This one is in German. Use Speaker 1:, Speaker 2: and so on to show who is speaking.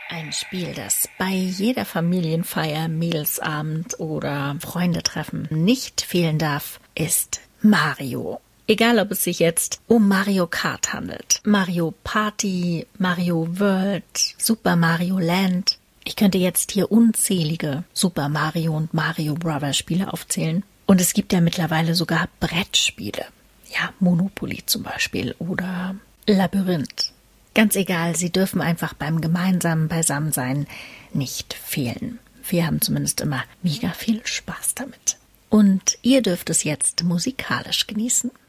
Speaker 1: Ein Spiel, das bei jeder Familienfeier, Mädelsabend oder Freundetreffen nicht fehlen darf, ist Mario. Egal, ob es sich jetzt um Mario Kart handelt, Mario Party, Mario World, Super Mario Land. Ich könnte jetzt hier unzählige Super Mario und Mario Brothers Spiele aufzählen. Und es gibt ja mittlerweile sogar Brettspiele. Ja, Monopoly zum Beispiel oder Labyrinth. Ganz egal, sie dürfen einfach beim gemeinsamen Beisammensein nicht fehlen. Wir haben zumindest immer mega viel Spaß damit. Und ihr dürft es jetzt musikalisch genießen.